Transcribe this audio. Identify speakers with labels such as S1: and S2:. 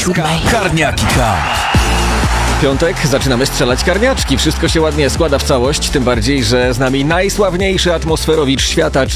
S1: 7.
S2: Karniaki Cup.
S3: Piątek zaczynamy strzelać karniaczki. Wszystko się ładnie składa w całość, tym bardziej, że z nami najsławniejszy atmosferowicz świata,